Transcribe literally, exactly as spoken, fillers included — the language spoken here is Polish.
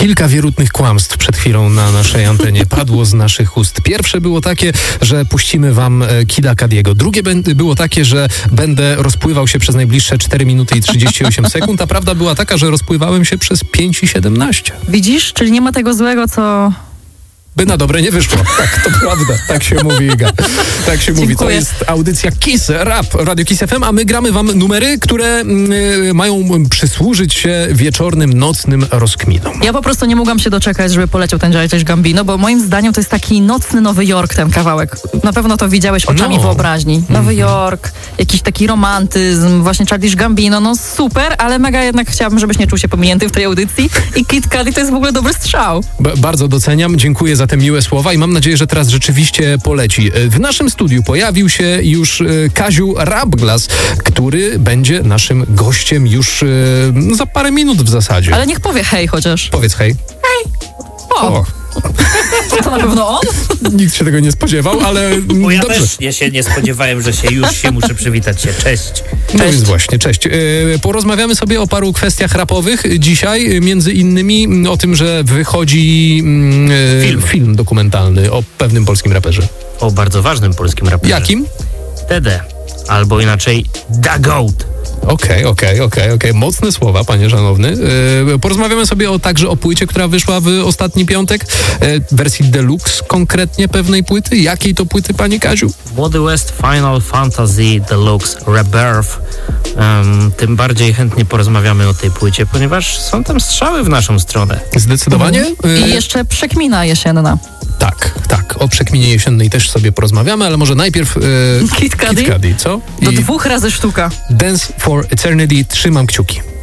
Kilka wierutnych kłamstw przed chwilą na naszej antenie padło z naszych ust. Pierwsze było takie, że puścimy wam Kida Cudiego. Drugie było takie, że będę rozpływał się przez najbliższe cztery minuty i trzydzieści osiem sekund, a prawda była taka, że rozpływałem się przez pięć i siedemnaście. Widzisz? Czyli nie ma tego złego, co... By na dobre nie wyszło. Tak, to prawda. Tak się mówi, Iga. Tak się mówi. To jest audycja Kiss Rap, Radio Kiss F M, a my gramy wam numery, które y, mają przysłużyć się wieczornym, nocnym rozkminom. Ja po prostu nie mogłam się doczekać, żeby poleciał ten Childish Gambino, bo moim zdaniem to jest taki nocny Nowy Jork, ten kawałek. Na pewno to widziałeś oczami no. wyobraźni. Nowy mm-hmm. Jork, jakiś taki romantyzm, właśnie Childish Gambino, no super, ale mega jednak chciałabym, żebyś nie czuł się pominięty w tej audycji i Kid Cudi to jest w ogóle dobry strzał. B- bardzo doceniam, dziękuję za te miłe słowa i mam nadzieję, że teraz rzeczywiście poleci. W naszym studiu pojawił się już Kaziu Rapglass, który będzie naszym gościem już no, za parę minut w zasadzie. Ale niech powie hej chociaż. Powiedz hej. Hej. O. o. To na pewno on? Nikt się tego nie spodziewał, ale Bo ja dobrze. też ja się nie spodziewałem, że się już się muszę przywitać się. Cześć. No Cześć. więc właśnie, cześć. Yy, porozmawiamy sobie o paru kwestiach rapowych dzisiaj, między innymi o tym, że wychodzi yy, Film. film dokumentalny o pewnym polskim raperze. O bardzo ważnym polskim raperze. Jakim? D D. Albo inaczej Da Goat. Okej, okej, okej, okej. Mocne słowa, panie szanowny. Yy, porozmawiamy sobie o, także o płycie, która wyszła w ostatni piątek. Yy, wersji deluxe konkretnie pewnej płyty. Jakiej to płyty, panie Kaziu? Młody West Final Fantasy Deluxe Rebirth. Um, tym bardziej chętnie porozmawiamy o tej płycie, ponieważ są tam strzały w naszą stronę. Zdecydowanie. Yy, I jeszcze przekmina jesienna. Tak, tak. O przekminie jesiennej też sobie porozmawiamy, ale może najpierw yy, Kid Cudi? Kid Cudi, co? Do I dwóch razy sztuka. Dance for Eternity. Trzymam kciuki.